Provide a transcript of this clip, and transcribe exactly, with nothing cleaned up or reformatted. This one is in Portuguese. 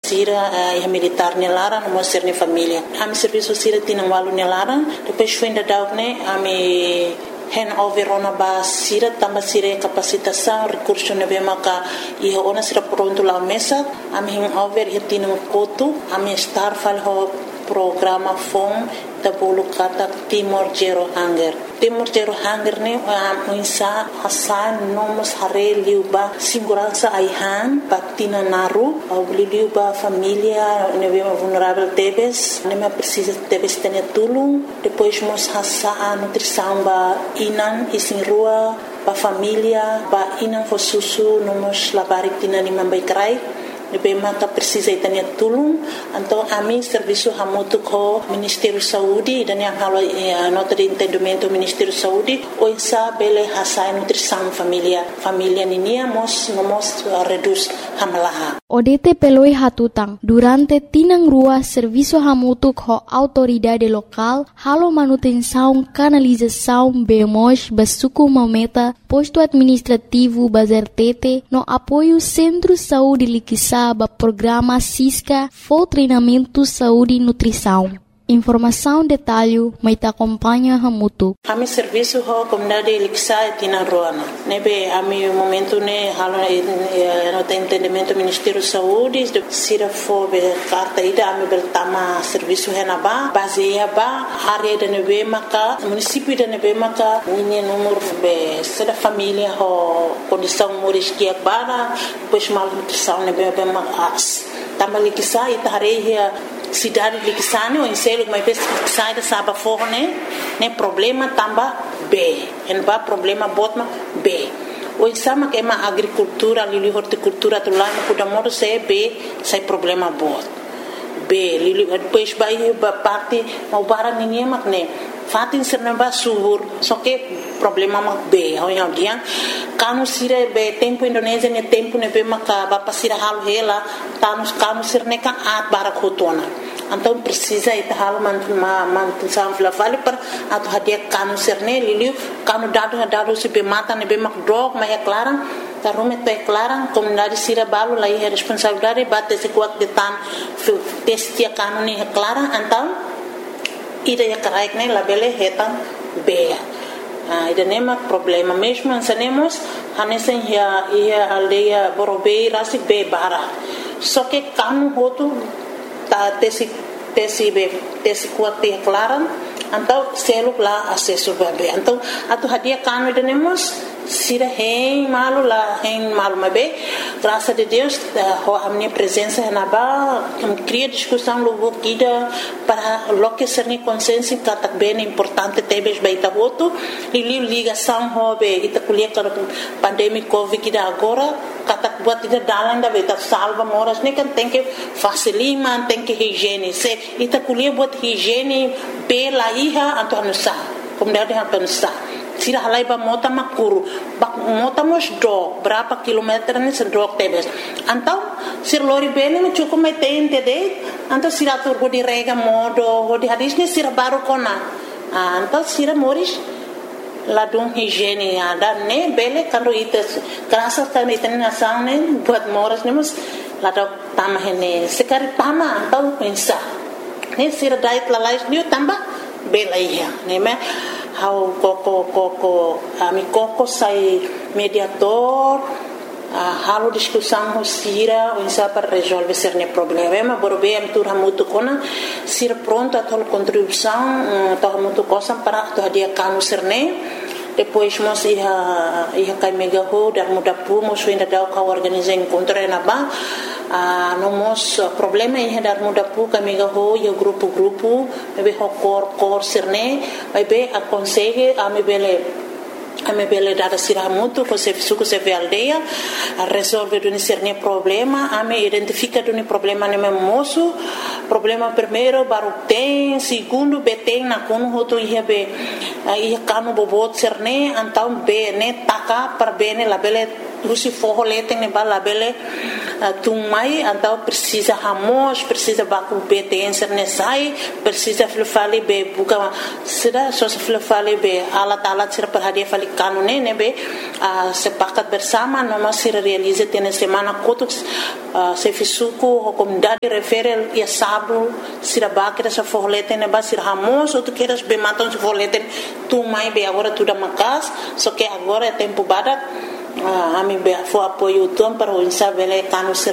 Sira uh, militar nelara no ser ni família. Ami serviço Sira tinha walu nelara, depois foi ainda dar né, ami hen overona ba Sira tamba Sira capacitação, recurso nebe maka e ona Sira pronto lá mesa, ami hen over e tinha um coto, ami estar falho programa fom tabulu kata Timor Zero Hunger. Timor Zero Hunger ne um, insa hasan nomos hare liuba segurança aihan patina naru au liuba família neve vulnerável tebes nema precisa tebes tene tulung depois mos hasa nutrição ba inan isin rua ba família ba inan fosusu nomos labarik tina ni mambai krai Nebe maka precisa itania tulung então a mim serviço hamutu ko Ministério Saúde dan yang halo eh, nota de entendimento Ministério Saúde o insa bele hasai nutrição família família ninia mos nomos uh, reduz hamlaha O D T peloi hatutang durante tinang rua serviço hamutu ko autoridade local halo manutenção canalização bemos basuku mameta posto administrativo bazar tete no apoio Centro Saúde Liquissa ba programa Cisca for treinamento saúde e nutrição. Informação detalhe mai ta acompanha hamutu. Ami serviço ho comunidade Liquissa tina roana. Nebe ami momento ne halo no entendimento Ministério Saúde de sira fo be carta ida ami bertama serviço henaba baseia ba área de nebe maka município de nebe maka ni número be sira família ho condição moris que bara pois mal nutrição nebe be mas tama Liquissa itareia cidade de Liquissane ou em selo mas sai da saba forne né problema tamba B en ba problema botma B o sama que ma agricultura lili horticultura tu lá no kuda modo se B sai problema bot B lili depois vai ba parte mau bara ninguém mak né fatin serna ba subur só que problema mak B ao yang dia kanu sira be tempo Indonésia ne tempo ne be maka ba pasira hal hela tanus kanu sirne ka at bara khotona então precisa ita hal man ma man sam fla vale par atu hadia kanu sirne liliu kanu dado dado se be mata ne be mak drog ma é clara ta rume te clara comunidade sira balu lá é responsabilidade bate se kuat de tan testia kanu ne é clara então ida ya karaik ne labele hetan be Ah, ida nema problema mesmo ansanemos hanesen ya ia aldeia borobei rasi be bara só que kanu hotu ta tesi tesi be tesi kuate claran então selo lá acesso be então atu hadia kanu ida nemos sira hen malu la hen malu mabe graças a Deus ho a minha presença na ba cria discussão logo kida para lo que ser ni consciência que bem importante tebes baita voto e ligação ho be ita kulia ka pandemia covid kida agora kata buat ida dalan da beta salva moras ne kan tem que facilima tem que higiene se ita kulia buat higiene be la iha antonu sa como deve antonu sa sira halai ba mota makuru ba mota mos do berapa kilometer ni sedok tebes antau sir lori bene me cukup me tente de antau sira tur di rega modo di hadis ni sira baru kona antau sira moris ladung higiene ada ne bele kando ites kerasa kan iten nasane buat moras ni mus ladok tamah ini sekali tama antau pensa ni sira dait lalais ni tambah bela iya ni me how koko koko ami koko sai mediator uh, halo discussão ho sira o insa para resolver cerne problema borbe am tur hamutu kona sira pronto a tol contribuição to hamutu cosa para to dia kanu cerne depois mos ia ia kai mega ho dar muda pu mos ainda dau ka organizar encontro na ba a no mos problema ia dar muda pu ka mega ho yo grupo grupo be ho cor cor cerne vai be aconselhe a me bele a me bele dada sira muito com se suco se ve aldeia a resolve do cerne problema a me identifica do problema no meu moço problema primeiro baru tem segundo beteng na kono hoto ia be ia kanu bobot cerne antau be ne taka per bene la bele rusi foho leteng ne bala bele tumai então precisa ramos precisa baku btn nesai precisa fale be buka sira so fale be alat alat sira perhadia fali kanune ne be sepakat bersama noma sira realize tena semana kotuk se fisuku comunidade referel ya sabu sira bakira sa forlete ne ba sira ramos ou tu queiras be matam se forlete tumai be agora tudo macas só que agora é tempo badak a mim be for apoio tom para o insabele cano